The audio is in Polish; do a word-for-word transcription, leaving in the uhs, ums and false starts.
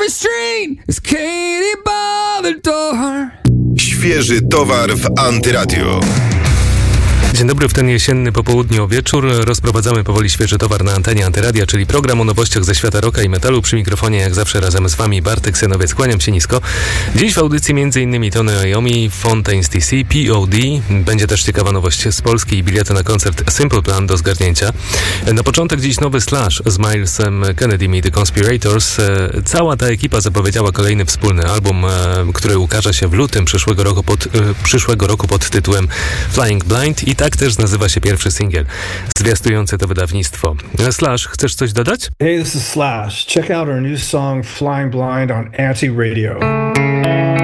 every street is Katie by the door. Świeży towar w Antyradiu. Dzień dobry, w ten jesienny popołudniowy wieczór rozprowadzamy powoli świeży towar na antenie Antyradia, czyli program o nowościach ze świata rocka i metalu. Przy mikrofonie jak zawsze razem z wami Bartek Synowiec, kłaniam się nisko. Dziś w audycji m.in. Tony Iommi, Fontaines D C, P O D. Będzie też ciekawa nowość z Polski i bilety na koncert Simple Plan do zgarnięcia. Na początek dziś nowy Slash z Milesem Kennedym i The Conspirators. Cała ta ekipa zapowiedziała kolejny wspólny album, który ukaże się w lutym przyszłego roku pod, przyszłego roku pod tytułem Flying Blind i tak też nazywa się pierwszy singiel zwiastujący to wydawnictwo. Slash, chcesz coś dodać? Hey, this is Slash. Check out our new song Flying Blind on Anti Radio.